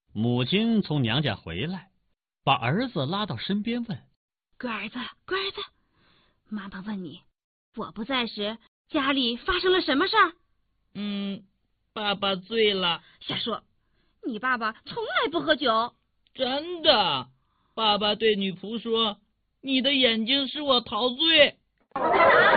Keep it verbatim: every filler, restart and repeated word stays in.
母亲从娘家回来，把儿子拉到身边问：“ 乖儿子，乖儿子，妈妈问你，我不在时，家里发生了什么事儿？”“ 嗯，爸爸醉了。”“ 瞎说，你爸爸从来不喝酒。”“ 真的，爸爸对女仆说，你的眼睛使我陶醉。”